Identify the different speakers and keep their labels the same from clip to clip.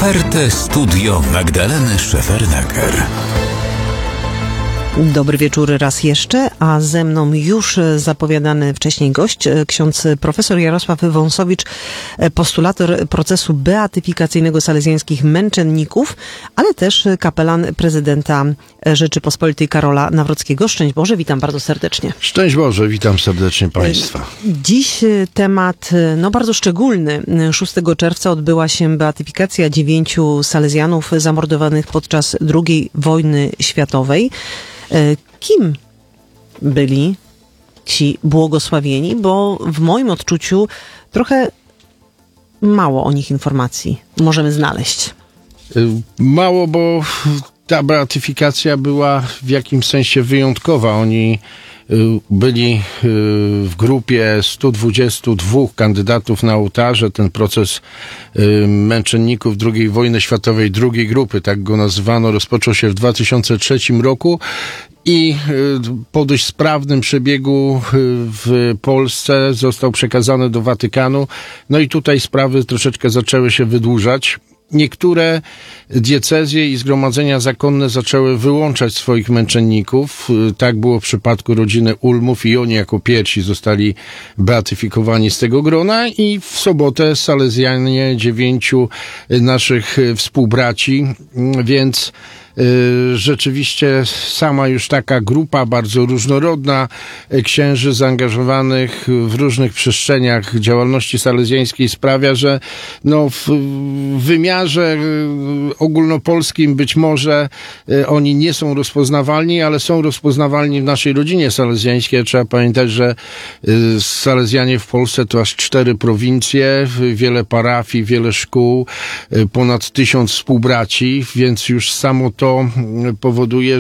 Speaker 1: Ofertę Studio Magdaleny Szefernaker.
Speaker 2: Dobry wieczór raz jeszcze, a ze mną już zapowiadany wcześniej gość, ksiądz profesor Jarosław Wąsowicz, postulator procesu beatyfikacyjnego salezjańskich męczenników, ale też kapelan prezydenta Rzeczypospolitej Karola Nawrockiego. Szczęść Boże, witam bardzo serdecznie.
Speaker 3: Szczęść Boże, witam serdecznie Państwa.
Speaker 2: Dziś temat bardzo szczególny. 6 czerwca odbyła się beatyfikacja 9 salezjanów zamordowanych podczas II wojny światowej. Kim byli ci błogosławieni? Bo w moim odczuciu trochę mało o nich informacji możemy znaleźć.
Speaker 3: Mało, bo ta beatyfikacja była w jakimś sensie wyjątkowa. Oni byli w grupie 122 kandydatów na ołtarze. Ten proces męczenników II wojny światowej, drugiej grupy, tak go nazywano, rozpoczął się w 2003 roku i po dość sprawnym przebiegu w Polsce został przekazany do Watykanu. No i tutaj sprawy troszeczkę zaczęły się wydłużać. Niektóre diecezje i zgromadzenia zakonne zaczęły wyłączać swoich męczenników. Tak było w przypadku rodziny Ulmów i oni jako pierwsi zostali beatyfikowani z tego grona i w sobotę salezjanie 9 naszych współbraci, więc rzeczywiście sama już taka grupa bardzo różnorodna księży zaangażowanych w różnych przestrzeniach działalności salezjańskiej sprawia, że w wymiarze ogólnopolskim być może oni nie są rozpoznawalni, ale są rozpoznawalni w naszej rodzinie salezjańskiej. Trzeba pamiętać, że salezjanie w Polsce to aż 4 prowincje, wiele parafii, wiele szkół, ponad 1000 współbraci, więc już samo to powoduje,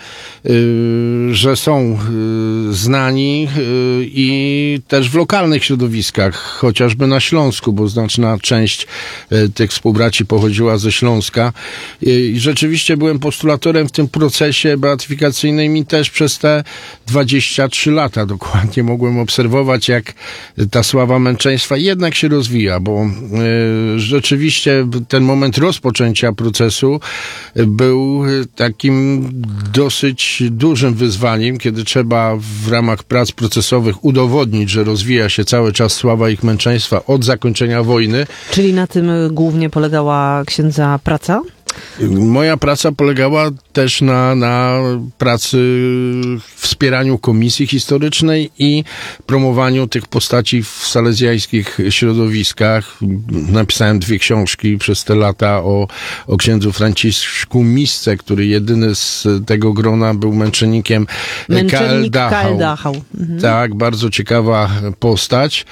Speaker 3: że są znani i też w lokalnych środowiskach, chociażby na Śląsku, bo znaczna część tych współbraci pochodziła ze Śląska. I rzeczywiście byłem postulatorem w tym procesie beatyfikacyjnym i też przez te 23 lata dokładnie mogłem obserwować, jak ta sława męczeństwa jednak się rozwija, bo rzeczywiście ten moment rozpoczęcia procesu był takim dosyć dużym wyzwaniem, kiedy trzeba w ramach prac procesowych udowodnić, że rozwija się cały czas sława ich męczeństwa od zakończenia wojny.
Speaker 2: Czyli na tym głównie polegała księdza praca?
Speaker 3: Moja praca polegała też na pracy, wspieraniu komisji historycznej i promowaniu tych postaci w salezjańskich środowiskach. Napisałem 2 książki przez te lata o księdzu Franciszku Misce, który jedyny z tego grona był męczennikiem K.L. Dachau. Mhm. Tak, bardzo ciekawa postać.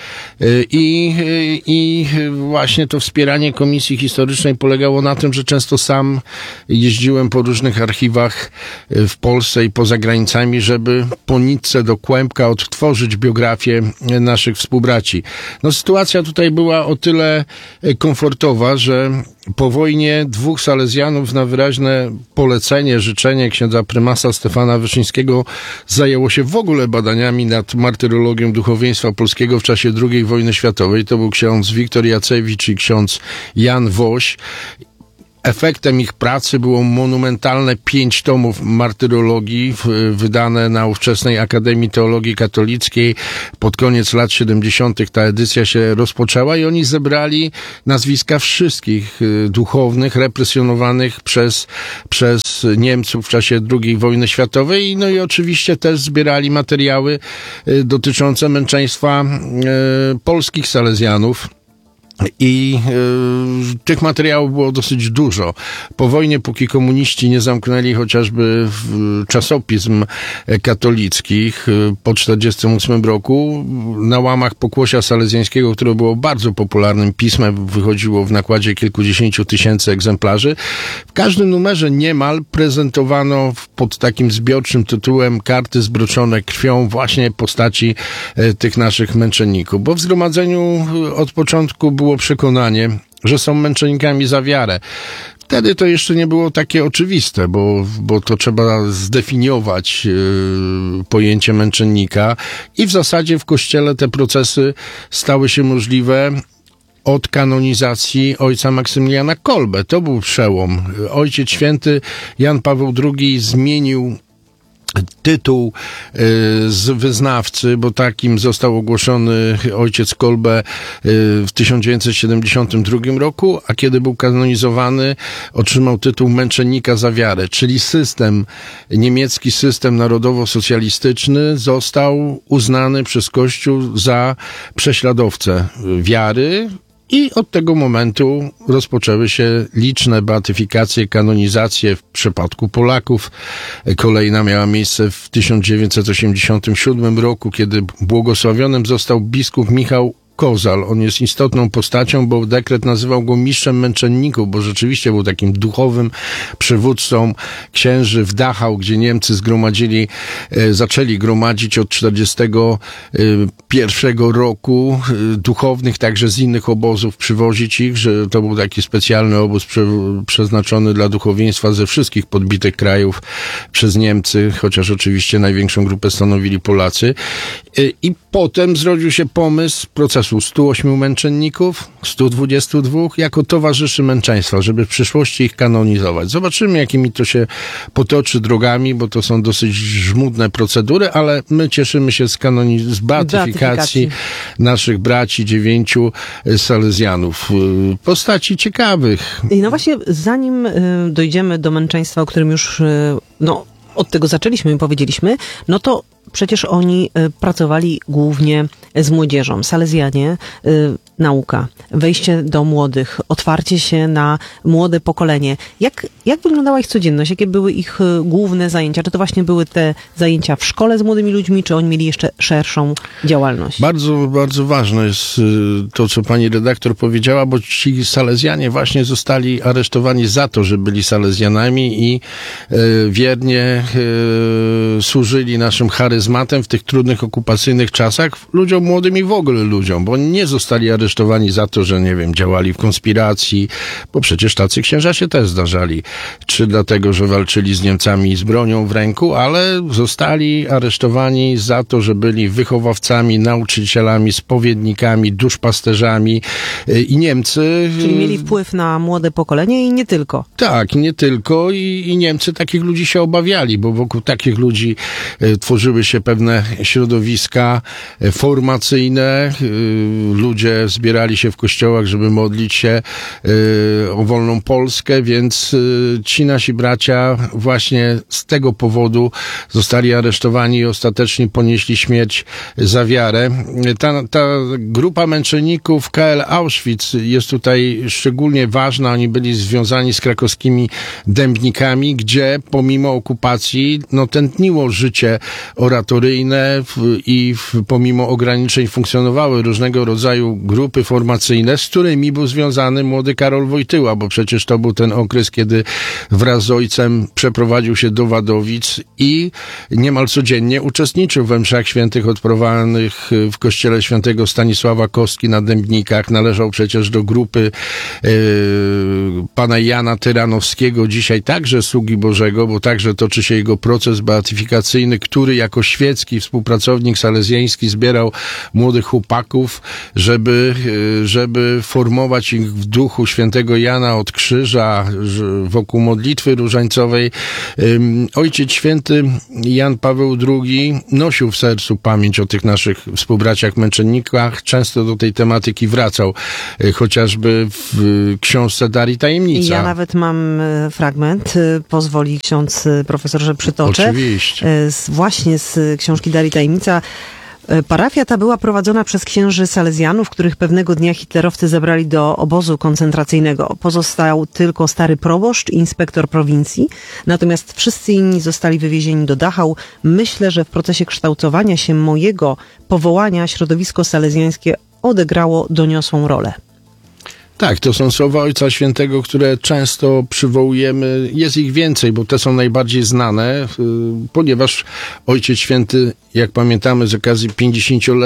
Speaker 3: I właśnie to wspieranie komisji historycznej polegało na tym, że często sam jeździłem po różnych archiwach w Polsce i poza granicami, żeby po nitce do kłębka odtworzyć biografię naszych współbraci. Sytuacja tutaj była o tyle komfortowa, że po wojnie 2 salezjanów na wyraźne polecenie, życzenie księdza prymasa Stefana Wyszyńskiego zajęło się w ogóle badaniami nad martyrologią duchowieństwa polskiego w czasie II wojny światowej. To był ksiądz Wiktor Jacewicz i ksiądz Jan Woś. Efektem ich pracy było monumentalne 5 tomów martyrologii wydane na ówczesnej Akademii Teologii Katolickiej. Pod koniec lat 70. ta edycja się rozpoczęła i oni zebrali nazwiska wszystkich duchownych represjonowanych przez Niemców w czasie II wojny światowej. No i oczywiście też zbierali materiały dotyczące męczeństwa polskich salezjanów. I tych materiałów było dosyć dużo. Po wojnie, póki komuniści nie zamknęli chociażby czasopism katolickich po 1948 roku, na łamach Pokłosia Salezjańskiego, które było bardzo popularnym pismem, wychodziło w nakładzie kilkudziesięciu tysięcy egzemplarzy. W każdym numerze niemal prezentowano pod takim zbiorczym tytułem karty zbroczone krwią właśnie postaci tych naszych męczenników. Bo w zgromadzeniu od początku było przekonanie, że są męczennikami za wiarę. Wtedy to jeszcze nie było takie oczywiste, bo to trzeba zdefiniować pojęcie męczennika i w zasadzie w Kościele te procesy stały się możliwe od kanonizacji ojca Maksymiliana Kolbe. To był przełom. Ojciec Święty Jan Paweł II zmienił tytuł z wyznawcy, bo takim został ogłoszony ojciec Kolbe w 1972 roku, a kiedy był kanonizowany, otrzymał tytuł męczennika za wiarę, czyli niemiecki system narodowo-socjalistyczny został uznany przez Kościół za prześladowcę wiary. I od tego momentu rozpoczęły się liczne beatyfikacje, kanonizacje w przypadku Polaków. Kolejna miała miejsce w 1987 roku, kiedy błogosławionym został biskup Michał Kozal. On jest istotną postacią, bo dekret nazywał go mistrzem męczenników, bo rzeczywiście był takim duchowym przywódcą księży w Dachau, gdzie Niemcy zaczęli gromadzić od 1941 roku duchownych, także z innych obozów, przywozić ich, że to był taki specjalny obóz przeznaczony dla duchowieństwa ze wszystkich podbitych krajów przez Niemcy, chociaż oczywiście największą grupę stanowili Polacy. I potem zrodził się pomysł procesu 108 męczenników, 122 jako towarzyszy męczeństwa, żeby w przyszłości ich kanonizować. Zobaczymy, jakimi to się potoczy drogami, bo to są dosyć żmudne procedury, ale my cieszymy się z beatyfikacji naszych braci, 9 salezjanów. Postaci ciekawych.
Speaker 2: I no właśnie, zanim dojdziemy do męczeństwa, o którym już od tego zaczęliśmy i powiedzieliśmy, no to przecież oni pracowali głównie z młodzieżą. Salezjanie, nauka, wejście do młodych, otwarcie się na młode pokolenie. Jak wyglądała ich codzienność? Jakie były ich główne zajęcia? Czy to właśnie były te zajęcia w szkole z młodymi ludźmi, czy oni mieli jeszcze szerszą działalność?
Speaker 3: Bardzo, bardzo ważne jest to, co pani redaktor powiedziała, bo ci salezjanie właśnie zostali aresztowani za to, że byli salezjanami i wiernie służyli naszym charyzmatem w tych trudnych okupacyjnych czasach, ludziom młodym i w ogóle ludziom, bo nie zostali aresztowani za to, że, nie wiem, działali w konspiracji, bo przecież tacy księża się też zdarzali, czy dlatego, że walczyli z Niemcami z bronią w ręku, ale zostali aresztowani za to, że byli wychowawcami, nauczycielami, spowiednikami, duszpasterzami i Niemcy...
Speaker 2: Czyli mieli wpływ na młode pokolenie i nie tylko.
Speaker 3: Tak, nie tylko i Niemcy takich ludzi się obawiali, bo wokół takich ludzi tworzyły się pewne środowiska formacyjne. Ludzie zbierali się w kościołach, żeby modlić się o wolną Polskę, więc ci nasi bracia właśnie z tego powodu zostali aresztowani i ostatecznie ponieśli śmierć za wiarę. Ta grupa męczenników KL Auschwitz jest tutaj szczególnie ważna. Oni byli związani z krakowskimi dębnikami, gdzie pomimo okupacji tętniło życie oratoryjne i pomimo ograniczeń funkcjonowały różnego rodzaju grupy formacyjne, z którymi był związany młody Karol Wojtyła, bo przecież to był ten okres, kiedy wraz z ojcem przeprowadził się do Wadowic i niemal codziennie uczestniczył we mszach świętych odprawianych w kościele świętego Stanisława Kostki na Dębnikach. Należał przecież do grupy pana Jana Tyranowskiego, dzisiaj także sługi Bożego, bo także toczy się jego proces beatyfikacyjny, który jako świecki współpracownik salezjański zbierał młodych chłopaków, żeby formować ich w duchu świętego Jana od krzyża wokół modlitwy różańcowej. Ojciec święty Jan Paweł II nosił w sercu pamięć o tych naszych współbraciach męczennikach. Często do tej tematyki wracał, chociażby w książce Dar i Tajemnica.
Speaker 2: Ja nawet mam fragment, pozwoli ksiądz profesor, że przytoczę.
Speaker 3: Oczywiście.
Speaker 2: Właśnie z książki Dar i Tajemnica. Parafia ta była prowadzona przez księży salezjanów, których pewnego dnia hitlerowcy zabrali do obozu koncentracyjnego. Pozostał tylko stary proboszcz i inspektor prowincji, natomiast wszyscy inni zostali wywiezieni do Dachau. Myślę, że w procesie kształtowania się mojego powołania środowisko salezjańskie odegrało doniosłą rolę.
Speaker 3: Tak, to są słowa Ojca Świętego, które często przywołujemy. Jest ich więcej, bo te są najbardziej znane, ponieważ Ojciec Święty, jak pamiętamy z okazji 50-lecia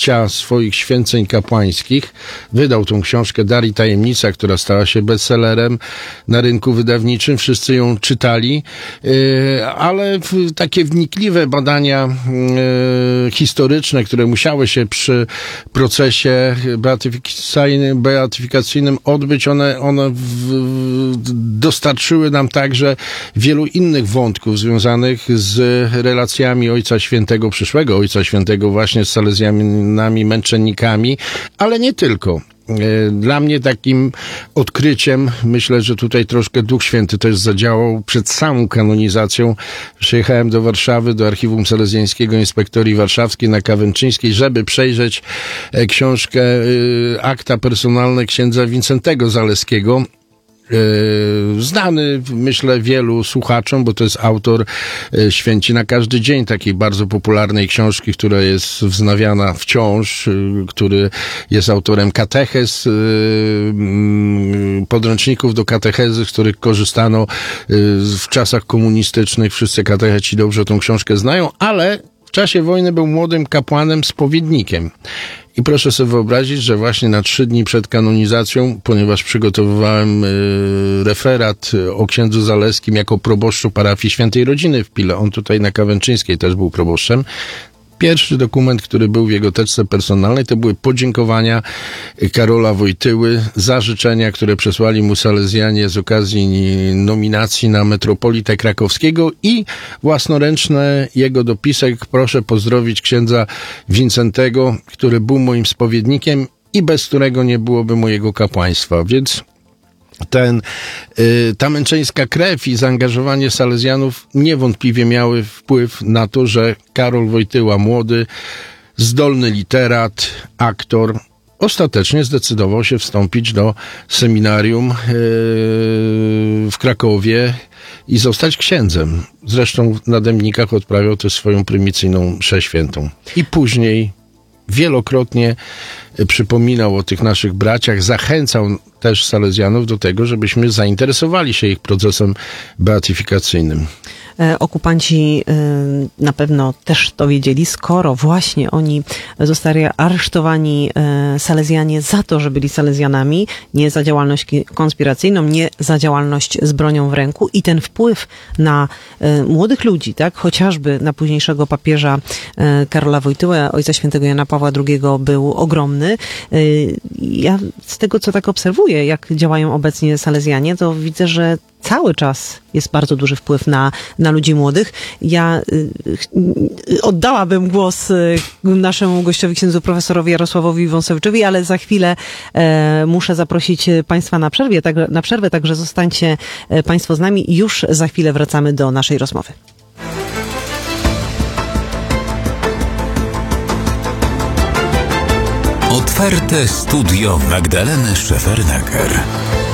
Speaker 3: odbycia swoich święceń kapłańskich wydał tą książkę Dar i tajemnica, która stała się bestsellerem na rynku wydawniczym. Wszyscy ją czytali, ale takie wnikliwe badania historyczne, które musiały się przy procesie beatyfikacyjnym odbyć, one dostarczyły nam także wielu innych wątków związanych z relacjami Ojca Świętego, przyszłego Ojca Świętego właśnie z salezjanami, męczennikami, ale nie tylko. Dla mnie takim odkryciem, myślę, że tutaj troszkę Duch Święty też zadziałał przed samą kanonizacją. Przyjechałem do Warszawy, do Archiwum Salezjańskiego Inspektorii Warszawskiej na Kawęczyńskiej, żeby przejrzeć książkę Akta personalne księdza Wincentego Zaleskiego. Znany, myślę, wielu słuchaczom, bo to jest autor Święci na każdy dzień, takiej bardzo popularnej książki, która jest wznawiana wciąż, który jest autorem katechez, podręczników do katechezy, z których korzystano w czasach komunistycznych. Wszyscy katecheci dobrze tą książkę znają, ale w czasie wojny był młodym kapłanem, spowiednikiem. I proszę sobie wyobrazić, że właśnie na 3 dni przed kanonizacją, ponieważ przygotowywałem referat o księdzu Zaleskim jako proboszczu parafii Świętej Rodziny w Pile, on tutaj na Kawęczyńskiej też był proboszczem, pierwszy dokument, który był w jego teczce personalnej, to były podziękowania Karola Wojtyły za życzenia, które przesłali mu salezjanie z okazji nominacji na metropolitę krakowskiego i własnoręczny jego dopisek: proszę pozdrowić księdza Wincentego, który był moim spowiednikiem i bez którego nie byłoby mojego kapłaństwa. Więc ta męczeńska krew i zaangażowanie salezjanów niewątpliwie miały wpływ na to, że Karol Wojtyła, młody, zdolny literat, aktor, ostatecznie zdecydował się wstąpić do seminarium w Krakowie i zostać księdzem. Zresztą na Dębnikach odprawiał też swoją prymicyjną mszę świętą. I później wielokrotnie przypominał o tych naszych braciach, zachęcał też salezjanów do tego, żebyśmy zainteresowali się ich procesem beatyfikacyjnym.
Speaker 2: Okupanci na pewno też to wiedzieli, skoro właśnie oni zostali aresztowani, salezjanie, za to, że byli salezjanami, nie za działalność konspiracyjną, nie za działalność z bronią w ręku, i ten wpływ na młodych ludzi, tak, chociażby na późniejszego papieża Karola Wojtyłę, Ojca Świętego Jana Pawła II, był ogromny. Ja z tego, co tak obserwuję, jak działają obecnie salezjanie, to widzę, że cały czas jest bardzo duży wpływ na ludzi młodych. Ja oddałabym głos naszemu gościowi, księdzu profesorowi Jarosławowi Wąsowiczowi, ale za chwilę muszę zaprosić Państwa na przerwę, także zostańcie Państwo z nami i już za chwilę wracamy do naszej rozmowy.
Speaker 1: Otwarte studio Magdaleny Szefernaker.